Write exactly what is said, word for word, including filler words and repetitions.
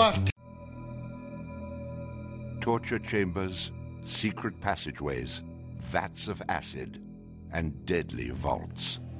fuck? Torture chambers, secret passageways, vats of acid, and deadly vaults.